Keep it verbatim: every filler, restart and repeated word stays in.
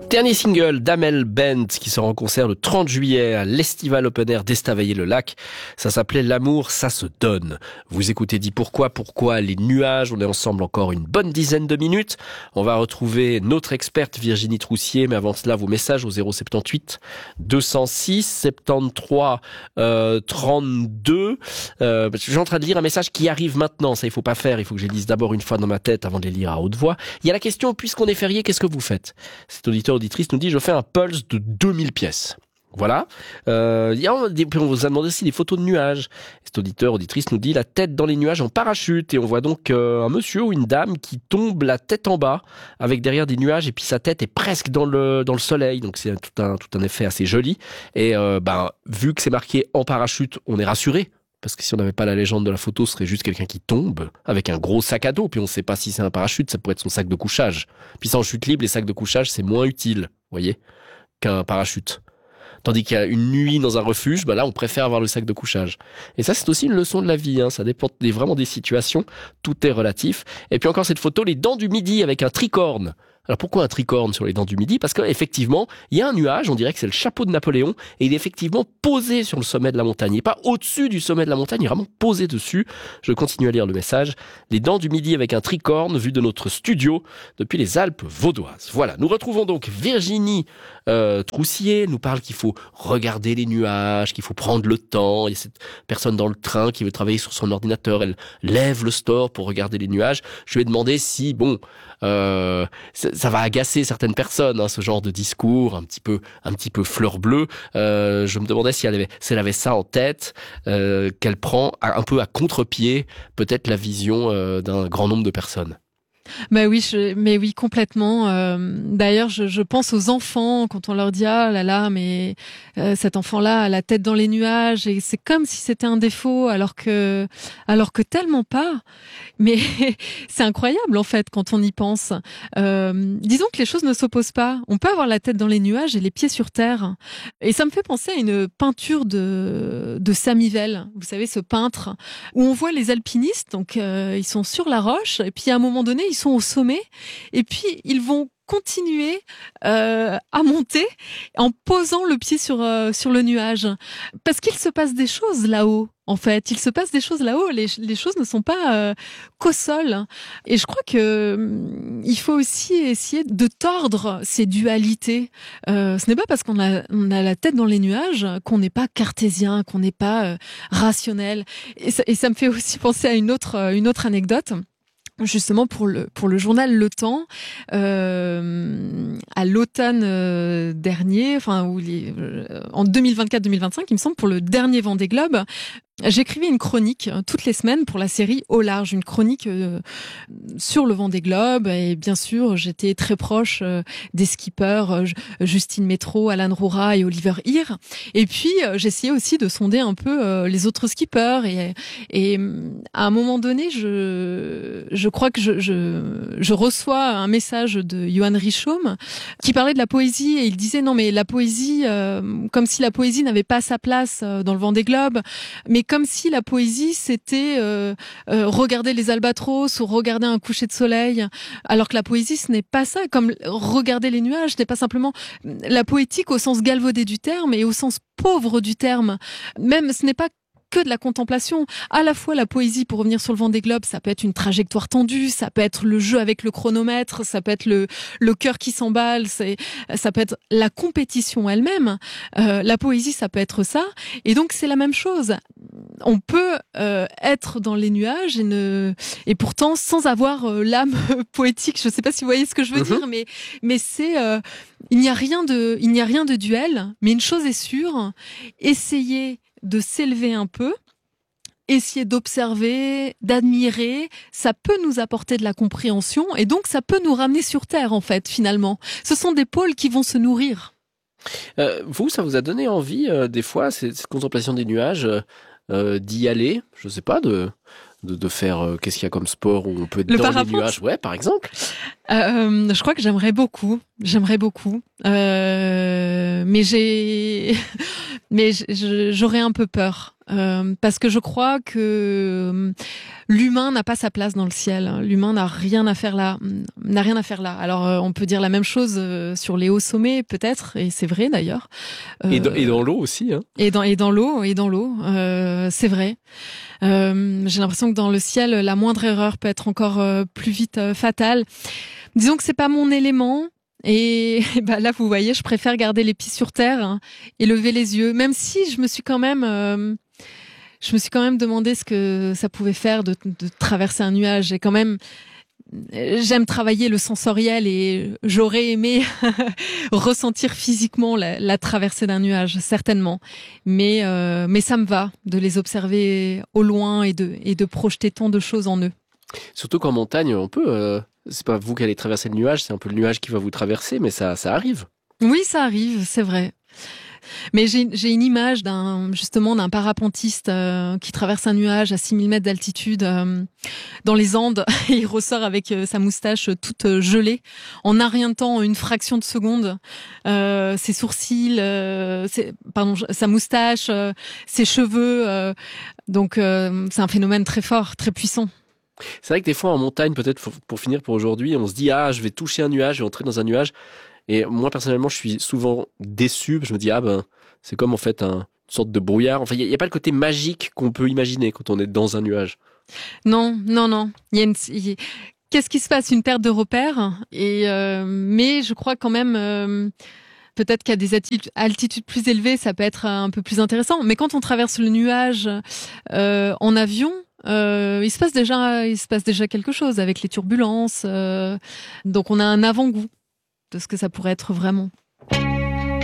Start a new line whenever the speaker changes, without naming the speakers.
Dernier single d'Amel Bent qui sera en concert le trente juillet à l'Estival Open Air d'Estavayer-le-Lac. Ça s'appelait L'amour, ça se donne. Vous écoutez Dis Pourquoi, pourquoi les nuages. On est ensemble encore une bonne dizaine de minutes. On va retrouver notre experte Virginie Troussier, mais avant cela, vos messages au zéro soixante-dix-huit deux cent six soixante-treize euh, trente-deux. Euh, je suis en train de lire un message qui arrive maintenant. Ça, il faut pas faire. Il faut que je les lise d'abord une fois dans ma tête avant de les lire à haute voix. Il y a la question, puisqu'on est férié, qu'est-ce que vous faites? Cet auditeur auditrice nous dit, je fais un pulse de deux mille pièces. Voilà. Euh, il y a, on vous a demandé aussi des photos de nuages. Cet auditeur auditrice nous dit, la tête dans les nuages en parachute. Et on voit donc euh, un monsieur ou une dame qui tombe la tête en bas avec derrière des nuages et puis sa tête est presque dans le, dans le soleil. Donc c'est tout un, tout un effet assez joli. Et euh, ben, vu que c'est marqué en parachute, on est rassuré. Parce que si on n'avait pas la légende de la photo, ce serait juste quelqu'un qui tombe avec un gros sac à dos. Puis on ne sait pas si c'est un parachute, ça pourrait être son sac de couchage. Puis ça, en chute libre, les sacs de couchage, c'est moins utile, vous voyez, qu'un parachute. Tandis qu'il y a une nuit dans un refuge, bah là, on préfère avoir le sac de couchage. Et ça, c'est aussi une leçon de la vie, hein. Ça dépend des, vraiment des situations. Tout est relatif. Et puis encore cette photo, les dents du midi avec un tricorne. Alors pourquoi un tricorne sur les dents du midi? Parce qu'effectivement, il y a un nuage, on dirait que c'est le chapeau de Napoléon, et il est effectivement posé sur le sommet de la montagne. Et pas au-dessus du sommet de la montagne, il est vraiment posé dessus. Je continue à lire le message. Les dents du midi avec un tricorne, vu de notre studio, depuis les Alpes vaudoises. Voilà, nous retrouvons donc Virginie euh, Troussier, nous parle qu'il faut regarder les nuages, qu'il faut prendre le temps. Il y a cette personne dans le train qui veut travailler sur son ordinateur, elle lève le store pour regarder les nuages. Je lui ai demandé si, bon... Euh, ça va agacer certaines personnes, hein, ce genre de discours un petit peu, un petit peu fleur bleue. Euh, je me demandais si elle avait, si elle avait ça en tête, euh, qu'elle prend un peu à contre-pied, peut-être la vision euh, d'un grand nombre de personnes.
Bah oui, je, mais oui, complètement. Euh, d'ailleurs, je, je pense aux enfants quand on leur dit ah là là, mais euh, cet enfant-là a la tête dans les nuages et c'est comme si c'était un défaut, alors que, alors que tellement pas. Mais c'est incroyable en fait quand on y pense. Euh, disons que les choses ne s'opposent pas. On peut avoir la tête dans les nuages et les pieds sur terre. Et ça me fait penser à une peinture de de Samivelle. Vous savez, ce peintre où on voit les alpinistes, donc euh, ils sont sur la roche et puis à un moment donné ils sont au sommet et puis ils vont continuer euh, à monter en posant le pied sur euh, sur le nuage parce qu'il se passe des choses là-haut. En fait, il se passe des choses là-haut. Les, les choses ne sont pas euh, qu'au sol. Et je crois que hum, il faut aussi essayer de tordre ces dualités. Euh, ce n'est pas parce qu'on a, on a la tête dans les nuages qu'on n'est pas cartésien, qu'on n'est pas euh, rationnel. Et ça, et ça me fait aussi penser à une autre une autre anecdote. Justement pour le pour le journal Le Temps, euh, à l'automne euh, dernier, enfin où les, euh, en deux mille vingt-quatre deux mille vingt-cinq, il me semble, pour le dernier Vendée Globe, j'écrivais une chronique euh, toutes les semaines pour la série Au large, une chronique euh, sur le Vendée Globe, et bien sûr j'étais très proche euh, des skippers euh, Justine Métro, Alan Roura et Oliver Heer, et puis euh, j'essayais aussi de sonder un peu euh, les autres skippers, et, et à un moment donné je je crois que je, je je reçois un message de Johan Richomme qui parlait de la poésie, et il disait non mais la poésie euh, comme si la poésie n'avait pas sa place euh, dans le Vendée Globe, mais comme si la poésie c'était euh, euh, regarder les albatros ou regarder un coucher de soleil, alors que la poésie ce n'est pas ça, comme regarder les nuages ce n'est pas simplement la poétique au sens galvaudé du terme et au sens pauvre du terme, même ce n'est pas que de la contemplation. À la fois la poésie, pour revenir sur le Vendée Globe, ça peut être une trajectoire tendue, ça peut être le jeu avec le chronomètre, ça peut être le le cœur qui s'emballe, c'est ça peut être la compétition elle-même. Euh, la poésie, ça peut être ça, et donc c'est la même chose. On peut euh, être dans les nuages et ne et pourtant sans avoir euh, l'âme poétique. Je sais pas si vous voyez ce que je veux mm-hmm. dire, mais mais c'est euh, il n'y a rien de il n'y a rien de duel, mais une chose est sûre, essayez de s'élever un peu, essayer d'observer, d'admirer, ça peut nous apporter de la compréhension et donc ça peut nous ramener sur terre en fait finalement. Ce sont des pôles qui vont se nourrir.
Euh, vous, ça vous a donné envie euh, des fois, cette, cette contemplation des nuages, euh, d'y aller, je sais pas, de de, de faire euh, qu'est-ce qu'il y a comme sport où on peut être
le
dans
parapente.
les nuages, ouais, par exemple.
Euh, je crois que j'aimerais beaucoup, j'aimerais beaucoup, euh, mais j'ai mais j'aurais un peu peur. Euh, parce que je crois que l'humain n'a pas sa place dans le ciel. L'humain n'a rien à faire là, n'a rien à faire là. Alors euh, on peut dire la même chose euh, sur les hauts sommets peut-être, et c'est vrai d'ailleurs.
Euh, et dans, et dans l'eau aussi. Hein.
Et dans et dans l'eau et dans l'eau, euh, c'est vrai. Euh, j'ai l'impression que dans le ciel, la moindre erreur peut être encore euh, plus vite euh, fatale. Disons que c'est pas mon élément. Et, et bah là, vous voyez, je préfère garder les pieds sur terre hein, et lever les yeux, même si je me suis quand même, euh, je me suis quand même demandé ce que ça pouvait faire de, de traverser un nuage. Et quand même, j'aime travailler le sensoriel et j'aurais aimé ressentir physiquement la, la traversée d'un nuage, certainement. Mais euh, mais ça me va de les observer au loin et de et de projeter tant de choses en eux.
Surtout qu'en montagne, on peut. Euh... C'est pas vous qui allez traverser le nuage, c'est un peu le nuage qui va vous traverser, mais ça, ça arrive.
Oui, ça arrive, c'est vrai. Mais j'ai, j'ai une image d'un, justement, d'un parapentiste euh, qui traverse un nuage à six mille mètres d'altitude euh, dans les Andes et il ressort avec euh, sa moustache toute gelée en un rien de temps, en une fraction de seconde. Euh, ses sourcils, euh, ses, pardon, sa moustache, euh, ses cheveux. Euh, donc, euh, c'est un phénomène très fort, très puissant.
C'est vrai que des fois en montagne, peut-être pour, pour finir pour aujourd'hui, on se dit ah je vais toucher un nuage, je vais entrer dans un nuage. Et moi personnellement, je suis souvent déçu. Je me dis ah ben c'est comme en fait un, une sorte de brouillard. Enfin il y, y a pas le côté magique qu'on peut imaginer quand on est dans un nuage.
Non, non, non. Il y a une, il y a... Qu'est-ce qui se passe? Une perte de repères. Et euh, mais je crois quand même. Euh... Peut-être qu'à des altitudes plus élevées, ça peut être un peu plus intéressant. Mais quand on traverse le nuage euh, en avion, euh, il se passe déjà, il se passe déjà quelque chose avec les turbulences. Euh, donc on a un avant-goût de ce que ça pourrait être vraiment.